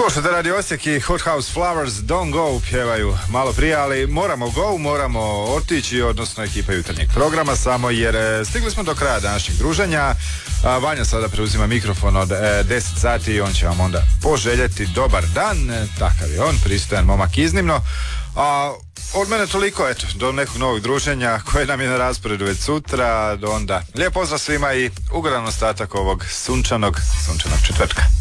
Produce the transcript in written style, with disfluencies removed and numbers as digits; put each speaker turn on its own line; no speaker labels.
Slušajte Radio Osijek i Hot House Flowers Don't Go pjevaju malo prije, ali moramo otići, odnosno ekipa jutarnjeg programa, samo jer stigli smo do kraja današnjeg druženja. Vanja sada preuzima mikrofon od 10 sati i on će vam onda poželjeti dobar dan. Takav je on, pristojan momak iznimno. A od mene toliko, eto, do nekog novog druženja koje nam je na rasporedu već sutra. Do onda lijep pozdrav svima i ugodan ostatak ovog sunčanog četvrtka.